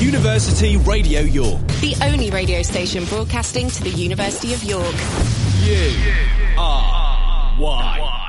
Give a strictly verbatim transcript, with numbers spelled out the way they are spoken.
University Radio York. The only radio station broadcasting to the University of York. U R Y.